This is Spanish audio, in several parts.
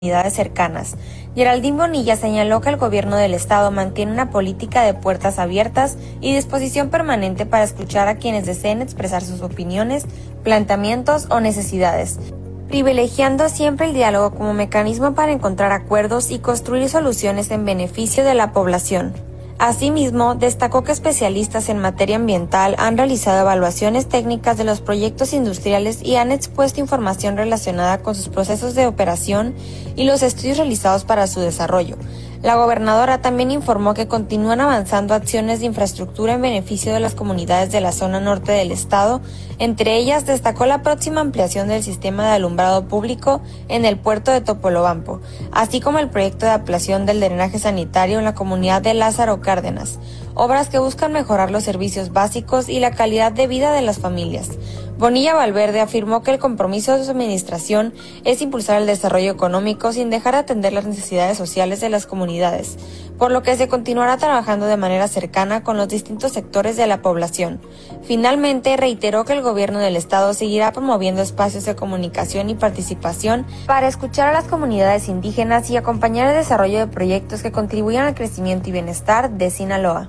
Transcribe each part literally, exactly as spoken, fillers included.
comunidades cercanas. Geraldine Bonilla señaló que el gobierno del estado mantiene una política de puertas abiertas y disposición permanente para escuchar a quienes deseen expresar sus opiniones, planteamientos o necesidades, privilegiando siempre el diálogo como mecanismo para encontrar acuerdos y construir soluciones en beneficio de la población. Asimismo, destacó que especialistas en materia ambiental han realizado evaluaciones técnicas de los proyectos industriales y han expuesto información relacionada con sus procesos de operación y los estudios realizados para su desarrollo. La gobernadora también informó que continúan avanzando acciones de infraestructura en beneficio de las comunidades de la zona norte del estado. Entre ellas, destacó la próxima ampliación del sistema de alumbrado público en el puerto de Topolobampo, así como el proyecto de ampliación del drenaje sanitario en la comunidad de Lázaro Cárdenas, obras que buscan mejorar los servicios básicos y la calidad de vida de las familias. Bonilla Valverde afirmó que el compromiso de su administración es impulsar el desarrollo económico sin dejar de atender las necesidades sociales de las comunidades, por lo que se continuará trabajando de manera cercana con los distintos sectores de la población. Finalmente, reiteró que el gobierno del estado seguirá promoviendo espacios de comunicación y participación para escuchar a las comunidades indígenas y acompañar el desarrollo de proyectos que contribuyan al crecimiento y bienestar de Sinaloa.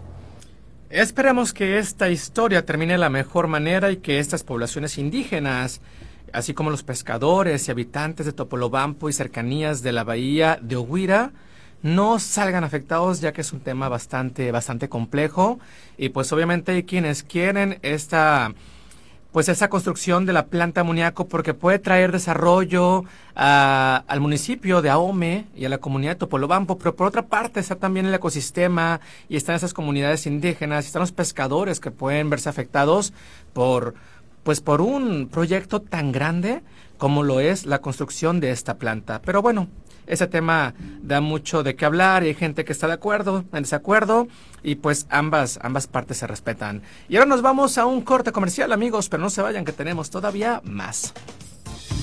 Esperemos que esta historia termine de la mejor manera y que estas poblaciones indígenas, así como los pescadores y habitantes de Topolobampo y cercanías de la bahía de Oguira, no salgan afectados, ya que es un tema bastante, bastante complejo. Y pues obviamente hay quienes quieren esta... pues esa construcción de la planta amoníaco porque puede traer desarrollo a, al municipio de Ahome y a la comunidad de Topolobampo, pero por otra parte está también el ecosistema y están esas comunidades indígenas y están los pescadores que pueden verse afectados por, pues por un proyecto tan grande como lo es la construcción de esta planta. Pero bueno, ese tema da mucho de qué hablar y hay gente que está de acuerdo, en desacuerdo, y pues ambas, ambas partes se respetan. Y ahora nos vamos a un corte comercial, amigos, pero no se vayan que tenemos todavía más.